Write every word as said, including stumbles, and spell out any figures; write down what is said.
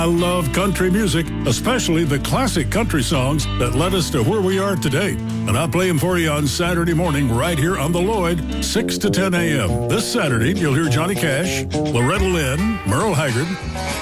I love country music, especially the classic country songs that led us to where we are today. And I play them for you on Saturday morning right here on The Lloyd, six to ten a.m. This Saturday, you'll hear Johnny Cash, Loretta Lynn, Merle Haggard,